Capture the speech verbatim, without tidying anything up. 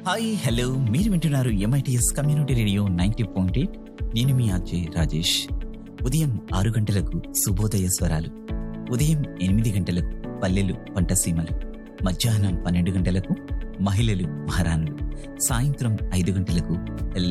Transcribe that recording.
Hi hello మీరు వింటున్నారు MITS community radio ninety point eight. నేను మీ ఆర్జే రాజేష్. ఉదయం ఆరు గంటలకు శుభోదయ స్వరాలు, ఉదయం ఎనిమిది గంటలకు పల్లెలు పంటసీమలు, మధ్యాహ్నం పన్నెండు గంటలకు మహిళలు మహారాణులు, సాయంత్రం ఐదు గంటలకు